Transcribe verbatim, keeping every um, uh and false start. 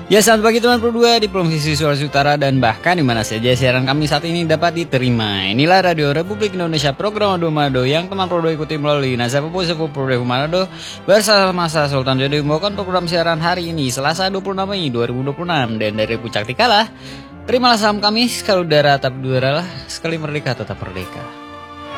Ya, selamat pagi teman Pro dua di Provinsi Sulawesi Utara dan bahkan di mana saja siaran kami saat ini dapat diterima. Inilah Radio Republik Indonesia program Ado Manado yang teman Pro dua ikuti melalui Nasa Popo Sepo Pro dua Manado bersama saya Sultan Jadi membawakan program siaran hari ini Selasa dua puluh enam Mei dua ribu dua puluh enam, dan dari Puncak Tikalah terimalah salam kami sekali udara tapi udara lah sekali merdeka tetap merdeka.